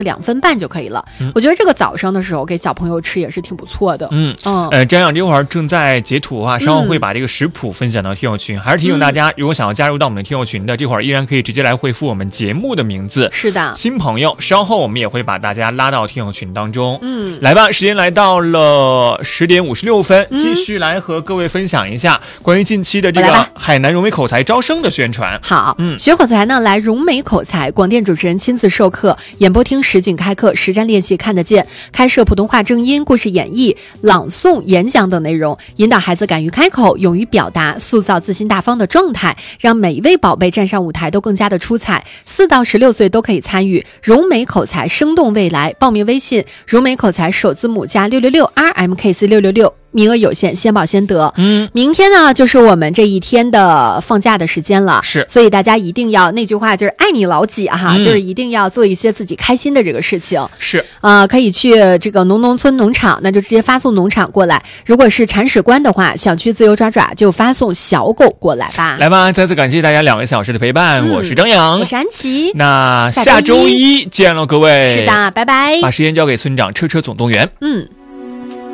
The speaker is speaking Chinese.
2分半就可以了。我觉得这个早上的时候给小朋友吃也是挺不错的。 张扬这会儿正在截图啊，稍后会把这个食谱分享到听友群，还是提醒大家，如果想要加入到我们的听友群的，这会儿依然可以直接来回复我们节目的名字。 是的， 新朋友，稍后我们也会把大家拉到听友群当中。来吧，时间来到了10点56分，继续来和各位分享一下关于近期的这个海南融美口才招生的宣传。 好，学口才呢，来融美口才，广电主持人亲自授课，演播厅实景开课，实战练习看得见，开设普通话正音、故事演绎、朗诵、演讲等内容，引导孩子敢于开口，勇于表达，塑造自信大方的状态，让每一位宝贝站上舞台都更加的出彩。4到16岁都可以参与融美口才，生动未来。报名微信融美口才首字母加666 RMKC666。名额有限，先报先得。明天呢就是我们这一天的放假的时间了， 是， 所以大家一定要那句话就是爱你老几哈，就是一定要做一些自己开心的这个事情。 是， 可以去这个农村农场，那就直接发送农场过来。如果是铲屎官的话，小区自由抓爪就发送小狗过来吧。 来吧，再次感谢大家2个小时的陪伴，我是张扬， 我是安琪， 那下周一见了各位。 是的，拜拜。 把时间交给村长，车车总动员。